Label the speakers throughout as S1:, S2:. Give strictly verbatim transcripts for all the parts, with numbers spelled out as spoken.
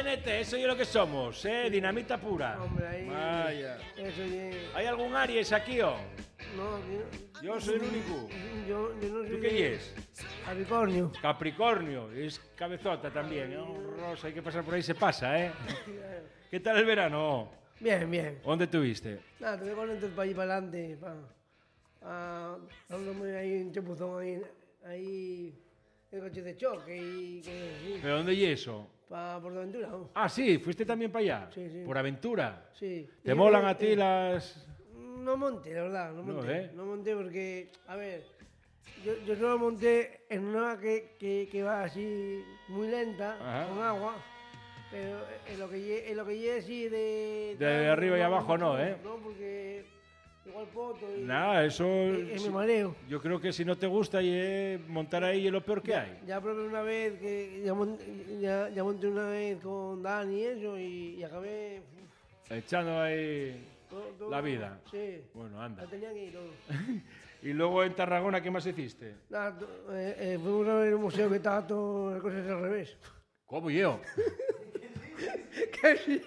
S1: N T, eso es lo que somos, ¿eh? Dinamita pura.
S2: Hombre, ahí...
S1: Vaya.
S2: Eso es...
S1: ¿Hay algún Aries aquí, o?
S2: No,
S1: Yo soy el único.
S2: Yo, yo no soy...
S1: ¿Tú qué es?
S2: Capricornio.
S1: Capricornio, es cabezota también, ¿eh? Rosa, hay que pasar por ahí, se pasa, ¿eh? ¿Qué tal el verano?
S2: Bien, bien.
S1: ¿Dónde estuviste?
S2: Nada, te voy con esto para ir para adelante, para... Ah, dándome ahí un chapuzón ahí, ahí... El coche de choque y... Que, sí.
S1: ¿Pero dónde y eso?
S2: Para Portaventura, ¿no?
S1: Ah, sí, fuiste también para allá.
S2: Sí, sí.
S1: Por aventura.
S2: Sí.
S1: ¿Te
S2: Y,
S1: molan
S2: eh,
S1: a ti
S2: eh,
S1: las...?
S2: No monté, la verdad, no
S1: No,
S2: monté.
S1: ¿eh?
S2: No monté porque, a ver, yo, yo solo monté en una que, que, que va así muy lenta,
S1: Ajá.
S2: con agua, pero en lo que lle- en lo que llegue así de...
S1: De arriba y abajo no, ¿eh?
S2: No, porque igual poto y...
S1: Nada, eso...
S2: y- y me mareo.
S1: Yo creo que si no te gusta y, eh, montar ahí es lo peor que hay.
S2: Ya probé una vez, que ya, mon- ya, ya monté una vez con Dani y eso, y, y acabé... uf,
S1: Echando ahí
S2: todo- todo-
S1: la vida.
S2: Sí,
S1: Bueno, anda.
S2: la tenía que ir todo.
S1: Y luego en Tarragona, ¿qué más hiciste?
S2: Nada, to- eh, eh, fuimos a ver un museo que estaba todo las cosas al revés.
S1: ¿Cómo yo?
S2: ¿Qué sí?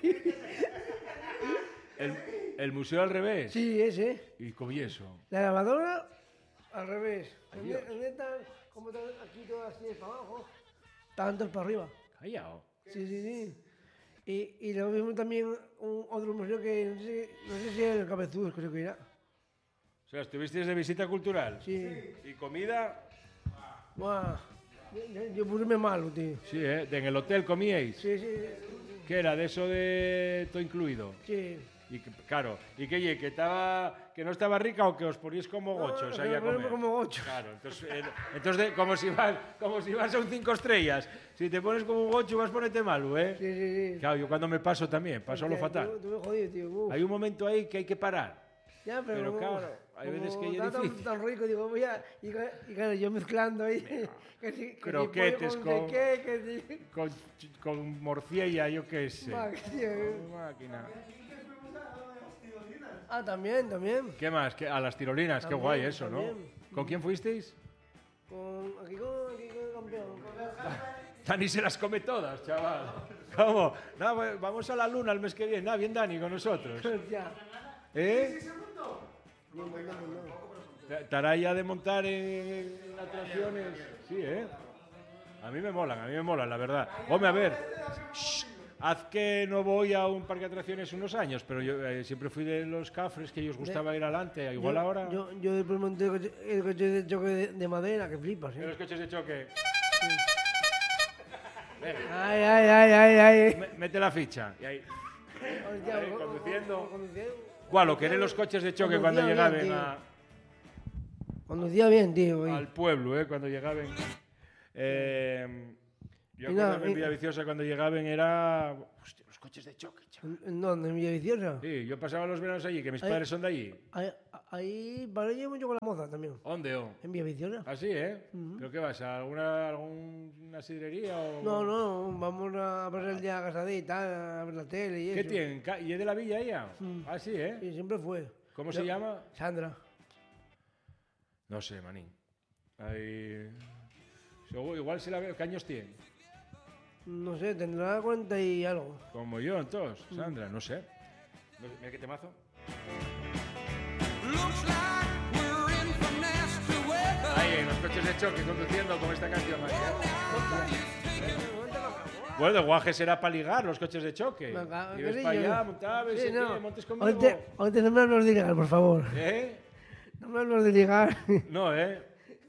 S1: El, el museo al revés.
S2: Sí, ese.
S1: ¿Y cómo y eso?
S2: La lavadora al revés. En
S1: Dios.
S2: en esta, como está aquí todo así para abajo, tantos para arriba.
S1: Callao.
S2: Sí, sí, sí. Y, y luego vimos también un, otro museo que no sé, no sé si es el Cabezudos, creo que era.
S1: O sea, estuviste de visita cultural.
S2: Sí.
S1: ¿Y comida?
S2: Buah. Yo, yo, yo puse malo, tío.
S1: Sí, ¿eh? ¿De en el hotel comíais?
S2: Sí, sí,
S1: ¿Qué era? ¿De eso de todo incluido?
S2: sí.
S1: Y que- claro, ¿y qué, ye, que, estaba, que no estaba rica o que os poníais como gochos
S2: No,
S1: ahí
S2: que
S1: a
S2: nos ponemos
S1: comer?
S2: como gochos.
S1: Claro, entonces, eh, entonces de- como, si vas, como si vas a un cinco estrellas. Si te pones como un gocho vas a ponerte malo, ¿eh?
S2: Sí, sí, sí.
S1: Claro, yo cuando me paso también, paso lo
S2: Hostia,
S1: fatal.
S2: Tuve, tuve jodido, tío. Uf.
S1: Hay un momento ahí que hay que parar.
S2: Ya, pero,
S1: Pero
S2: como-
S1: claro, hay veces
S2: como
S1: que ya es
S2: está tan-
S1: difícil.
S2: Tan, rico, digo, voy a... Y, ca- y claro, yo mezclando ahí... que si, que si
S1: Croquetes
S2: pollo
S1: con-
S2: no sé qué, que si...
S1: Con, con morcilla, yo qué sé.
S2: Ma, tío.
S1: Máquina.
S2: Ah, también, también.
S1: ¿Qué más? ¿Qué- A las tirolinas, qué
S2: También,
S1: guay eso, ¿no?
S2: también.
S1: ¿Con quién fuisteis?
S2: Con, aquí con, aquí con el campeón.
S1: Dani se las come todas, chaval. ¿Cómo? No, pues, vamos a la luna el mes que viene. Ah, bien, Dani, con nosotros.
S2: Ya.
S1: ¿Eh?
S2: No, no, no, no.
S1: ¿Estará ya de montar en, en atracciones? Sí, ¿eh? A mí me molan, a mí me molan, la verdad. Hombre, a ver. Shh, haz que no voy a un parque de atracciones unos años, pero yo eh, siempre fui de los cafres que ellos gustaba ir adelante. Igual
S2: yo,
S1: ahora...
S2: Yo, yo después monté el coche, el coche de choque de, de madera, que flipas,
S1: ¿Y los
S2: ¿eh?
S1: coches de choque?
S2: Ay, ay, ay, ay, ay.
S1: Me- Mete la ficha. Y ahí.
S2: Hostia,
S1: Ahí,
S2: co- co-
S1: conduciendo.
S2: conduciendo.
S1: ¿Cuál? ¿Lo que eran los coches de choque cuando
S2: Conducía bien,
S1: llegaban
S2: tío.
S1: a...
S2: Conducía bien, tío. ahí.
S1: al pueblo, ¿eh? Cuando llegaban. Eh, yo
S2: Y nada,
S1: acuerdo en
S2: y-
S1: Villaviciosa cuando llegaban era... Hostia, los coches de choque, chaval.
S2: ¿En, en dónde? ¿En Villaviciosa?
S1: Sí, yo pasaba los veranos allí, que mis
S2: Ahí-
S1: padres son de allí.
S2: Ahí, ahí paré yo mucho con la moza también.
S1: ¿Dónde, oh?
S2: En Villaviciosa.
S1: Así, ¿eh?
S2: Ujú.
S1: ¿Pero qué vas? ¿A alguna, alguna sidrería o...?
S2: No, no, vamos a pasar el día a casa de y tal, a ver la tele y
S1: ¿Qué
S2: eso.
S1: tienen? Ca- ¿Y es de la villa ella?
S2: Mm.
S1: Ah, sí, ¿eh?
S2: Sí, siempre fue.
S1: ¿Cómo
S2: Yo-
S1: se llama?
S2: Sandra.
S1: No sé, manín. Ahí... Seguro- Igual se la veo. ¿Qué años tiene?
S2: No sé, tendrá cuarenta y algo.
S1: Como yo, entonces,
S2: Mm.
S1: Sandra, no sé. No sé, Mira qué temazo. Ahí, en los coches de choque, conduciendo con esta canción. ahí, ¿eh? Bueno, de guaje será para ligar los coches de choque.
S2: Venga,
S1: Y ves
S2: que
S1: para
S2: sí,
S1: allá,
S2: yo-
S1: montabas,
S2: Sí,
S1: y
S2: no.
S1: qué, montes conmigo.
S2: Ahorita, ahorita no me hables de ligar, por favor.
S1: ¿Eh?
S2: No me hables de ligar.
S1: No, ¿eh?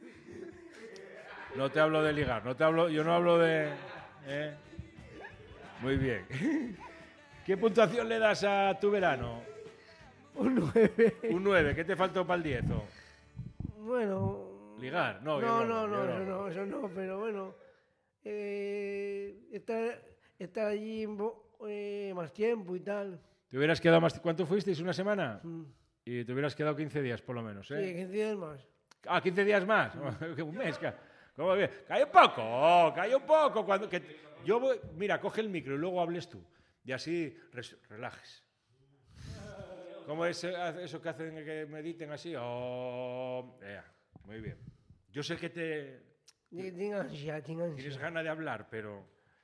S1: No te hablo de ligar, no te hablo, yo no hablo de... ¿eh? Muy bien. ¿Qué puntuación le das a tu verano?
S2: Un nueve.
S1: Un nueve, ¿qué te faltó para el diez? oh?
S2: Bueno.
S1: Ligar, no,
S2: No,
S1: yo
S2: no,
S1: no,
S2: no,
S1: yo
S2: eso
S1: no.
S2: no, eso no, pero bueno. Eh, estar, estar allí bo- eh, más tiempo y tal.
S1: ¿Te hubieras quedado más... ¿Cuánto fuisteis? ¿Una semana?
S2: Mm.
S1: Y te hubieras quedado quince días, por lo menos,
S2: Sí,
S1: ¿eh?
S2: quince días más.
S1: Ah, quince días más. Un mes. ca- ¿Cómo bien? Calla un poco, calla un poco. Cuando, que yo voy, mira, coge el micro y luego hables tú. Y así res- relajes. ¿Cómo es eh, eso que hacen que mediten así? Oh, ea, muy bien. Yo sé que te
S2: Tiene ansia, tiene
S1: tienes
S2: ansia.
S1: ganas de hablar, pero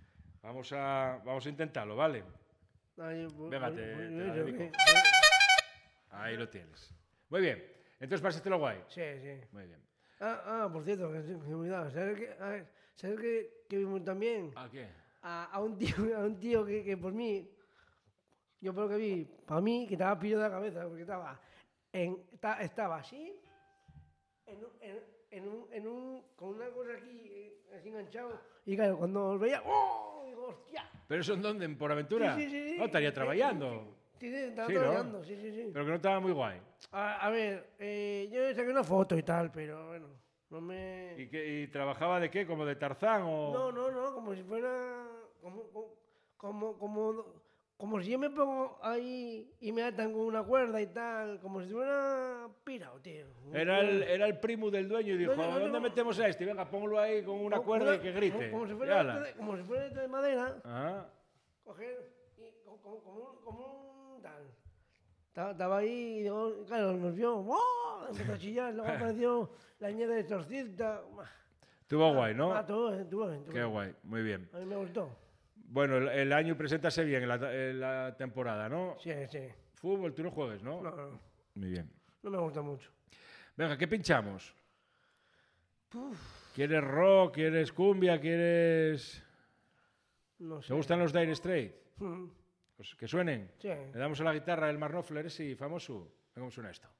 S1: Vamos a, vamos a intentarlo, ¿vale?
S2: Ay, pues,
S1: Venga,
S2: pues,
S1: te-
S2: pues,
S1: te la
S2: eso,
S1: dedico.
S2: que-
S1: Ahí lo tienes. Muy bien. Entonces, pásatelo guay.
S2: Sí, sí.
S1: Muy bien.
S2: Ah, ah, por cierto, que se me he olvidado. ¿Sabes qué? A ver, ¿sabes qué, qué vimos también?
S1: ¿A qué?
S2: A, a un tío, a un tío que, que por mí, yo por lo que vi, para mí, que estaba pillo de la cabeza, porque estaba, en, está- estaba así, en, un- en, en un, en un, con una cosa aquí, eh, así enganchado, y claro, cuando lo veía, ¡oh! Digo, ¡hostia!
S1: ¿Pero eso en dónde? ¿En Portaventura?
S2: Sí, sí, sí, sí.
S1: No, estaría
S2: Eh,
S1: trabajando.
S2: Sí, sí, estaba
S1: Sí, ¿no?
S2: trabajando, sí, sí, sí.
S1: Pero que no estaba muy guay.
S2: A, a ver, eh, yo saqué una foto y tal, pero bueno, no me...
S1: ¿Y, qué, y trabajaba de qué? ¿Como de Tarzán o...?
S2: No, no, no, como si fuera. Como, como, como, como si yo me pongo ahí y me atan con una cuerda y tal, como si fuera pirado, tío.
S1: Era el, era el primo del dueño y dijo,
S2: No, no, no,
S1: ¿dónde
S2: no.
S1: metemos a este? Venga, póngalo ahí con una
S2: Como-
S1: cuerda y
S2: como-
S1: que grite.
S2: Como, como si
S1: Y
S2: fuera
S1: ala.
S2: esto de, como si fuera esto de madera,
S1: Ajá.
S2: coger y como, como, como un, como un tal. Estaba, estaba ahí y digo, claro, nos vio, ¡oh! Empezó a chillar, luego apareció la niña de exorcista.
S1: Estuvo guay, ¿no?
S2: Ah, todo, eh, estuvo bien, estuvo
S1: Qué
S2: bien.
S1: guay, muy bien.
S2: A mí me gustó.
S1: Bueno, el, el año preséntase bien en la, en la temporada, ¿no?
S2: Sí, sí.
S1: Fútbol, tú no juegues, ¿no?
S2: No, no,
S1: Muy bien.
S2: no me gusta mucho.
S1: Venga, ¿qué pinchamos? ¿Quieres rock? ¿Quieres cumbia? ¿Quieres...?
S2: No sé.
S1: ¿Te gustan los Dire Straits?
S2: Mm,
S1: Pues que suenen.
S2: Sí.
S1: Le damos a la guitarra el Marnofler, ese famoso. Venga, cómo suena esto.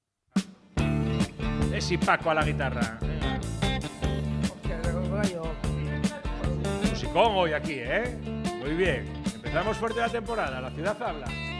S1: Ese Paco a la guitarra. Venga.
S2: Hostia, ahora yo.
S1: Musicón hoy aquí, ¿eh? Muy bien. Empezamos fuerte la temporada. La ciudad habla.